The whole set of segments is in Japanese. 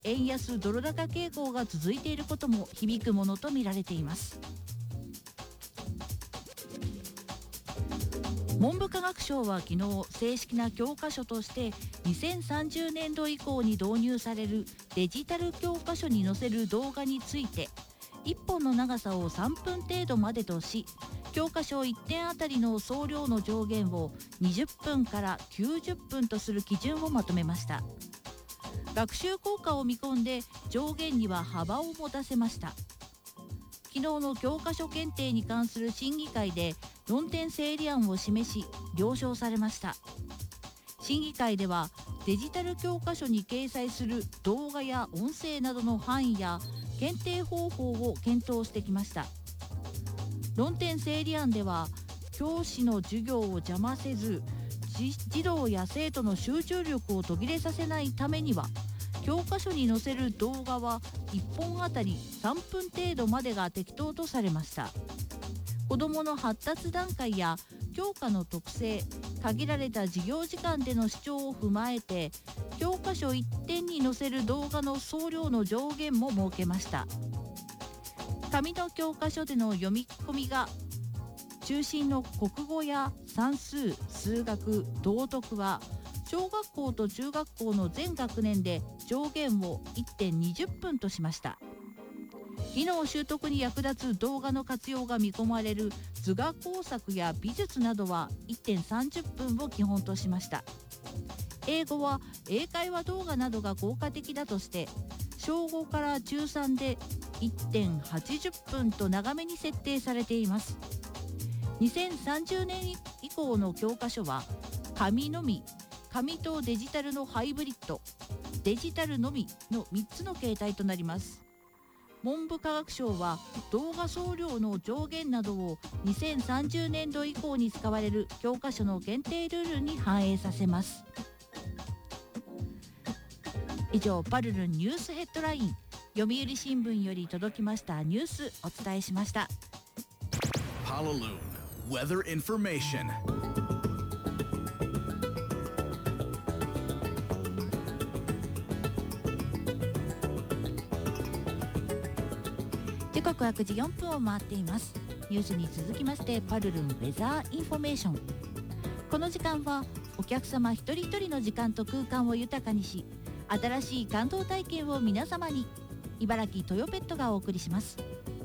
円安ドル高傾向が続いていることも響くものとみられています。文部科学省は昨日正式な教科書として2030年度以降に導入されるデジタル教科書に載せる動画について1本の長さを3分程度までとし、教科書1点あたりの総量の上限を20分から90分とする基準をまとめました。学習効果を見込んで上限には幅を持たせました。昨日の教科書検定に関する審議会で論点整理案を示し了承されました。審議会ではデジタル教科書に掲載する動画や音声などの範囲や検定方法を検討してきました。論点整理案では教師の授業を邪魔せず児童や生徒の集中力を途切れさせないためには教科書に載せる動画は1本あたり3分程度までが適当とされました。子どもの発達段階や教科の特性、限られた授業時間での主張を踏まえて教科書1点に載せる動画の総量の上限も設けました。紙の教科書での読み込みが中心の国語や算数、数学、道徳は小学校と中学校の全学年で上限を 1.20 分としました。技能習得に役立つ動画の活用が見込まれる図画工作や美術などは 1.30 分を基本としました。英語は英会話動画などが効果的だとして小5から中3で 1.80 分と長めに設定されています。2030年以降の教科書は紙のみ、紙とデジタルのハイブリッド、デジタルのみの3つの形態となります。文部科学省は動画総量の上限などを2030年度以降に使われる教科書の限定ルールに反映させます。以上、パルルンニュースヘッドライン、読売新聞より届きましたニュースお伝えしました。 パルルン Weather Information。 時刻は9時4分を回っています。ニュースに続きましてパルルンウェザーインフォメーション。この時間はお客様一人一人の時間と空間を豊かにし、新しい感動体験を皆様に。茨城トヨペットがお送りします。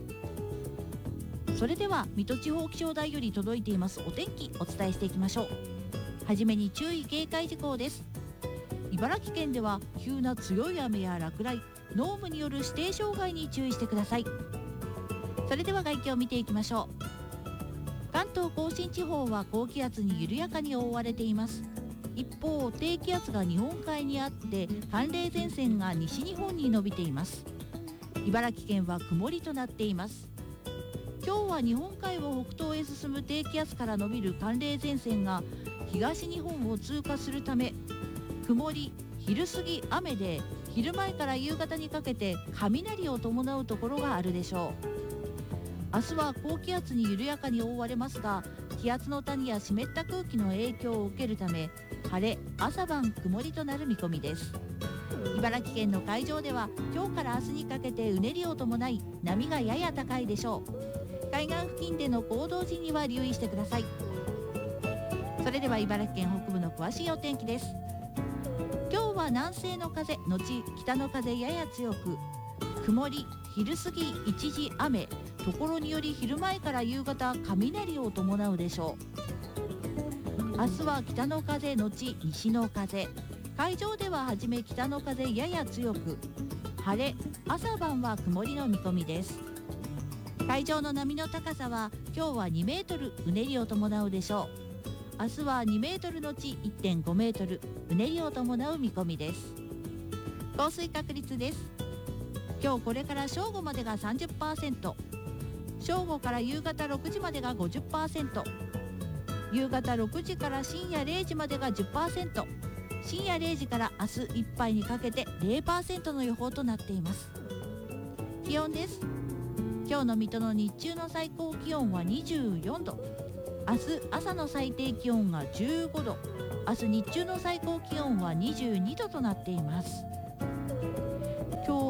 それでは水戸地方気象台より届いていますお天気お伝えしていきましょう。はじめに注意警戒事項です。茨城県では急な強い雨や落雷、濃霧による指定障害に注意してください。それでは外気を見ていきましょう。関東甲信地方は高気圧に緩やかに覆われています。一方、低気圧が日本海にあって寒冷前線が西日本に伸びています。茨城県は曇りとなっています。今日は日本海を北東へ進む低気圧から伸びる寒冷前線が東日本を通過するため、曇り、昼過ぎ雨で昼前から夕方にかけて雷を伴うところがあるでしょう。明日は高気圧に緩やかに覆われますが、気圧の谷や湿った空気の影響を受けるため晴れ、朝晩曇りとなる見込みです。茨城県の海上では今日から明日にかけてうねりを伴い波がやや高いでしょう。海岸付近での行動時には留意してください。それでは茨城県北部の詳しいお天気です。今日は南西の風のち北の風やや強く、曇り、昼過ぎ一時雨、ところにより昼前から夕方雷を伴うでしょう。明日は北の風のち西の風、海上でははじめ北の風やや強く、晴れ、朝晩は曇りの見込みです。海上の波の高さは今日は2メートル、うねりを伴うでしょう。明日は2メートルのち 1.5 メートル、うねりを伴う見込みです。降水確率です。今日これから正午までが 30%、正午から夕方6時までが 50%、夕方6時から深夜0時までが 10%、深夜0時から明日いっぱいにかけて 0% の予報となっています。気温です。今日の水戸の日中の最高気温は24度、明日朝の最低気温が15度、明日日中の最高気温は22度となっています。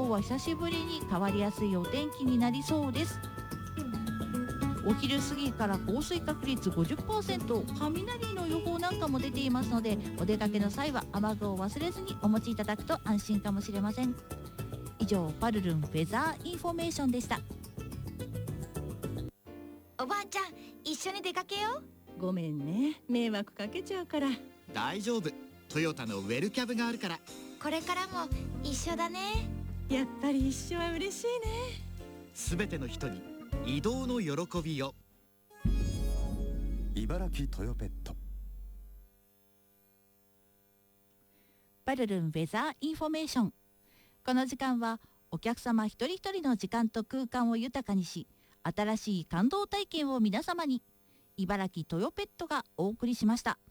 今日は久しぶりに変わりやすいお天気になりそうです。お昼過ぎから降水確率 50%、 雷の予報なんかも出ていますので、お出かけの際は雨具を忘れずにお持ちいただくと安心かもしれません。以上、パルルンフェザーインフォメーションでした。 おばあちゃん、一緒に出かけよう。 ごめんね、迷惑かけちゃうから。 大丈夫、トヨタのウェルキャブがあるから。 これからも一緒だね。 やっぱり一緒は嬉しいね。 すべての人に移動の喜びを。 茨城トヨペット。 パルルンフェザーインフォメーション。この時間はお客様一人一人の時間と空間を豊かにし、新しい感動体験を皆様に、茨城トヨペットがお送りしました。